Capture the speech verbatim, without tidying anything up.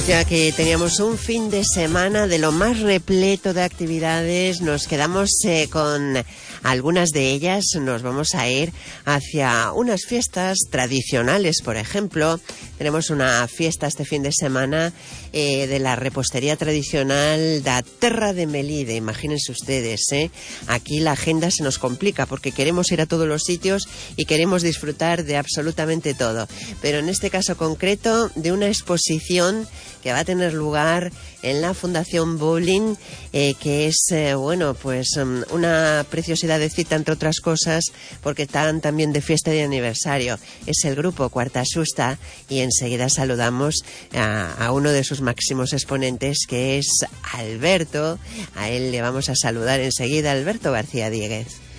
Ya que teníamos un fin de semana de lo más repleto de actividades, nos quedamos eh, con algunas de ellas. Nos vamos a ir hacia unas fiestas tradicionales, por ejemplo. Tenemos una fiesta este fin de semana eh, de la repostería tradicional da Terra de Melide. Imagínense ustedes, ¿eh? Aquí la agenda se nos complica porque queremos ir a todos los sitios y queremos disfrutar de absolutamente todo. Pero en este caso concreto, de una exposición que va a tener lugar en la Fundación Bowling, eh, que es, eh, bueno, pues um, una preciosidad de cita, entre otras cosas, porque están también de fiesta de aniversario. Es el grupo Cuarta Susta, y enseguida saludamos a, a uno de sus máximos exponentes, que es Alberto. A él le vamos a saludar enseguida. Alberto García Dieguez.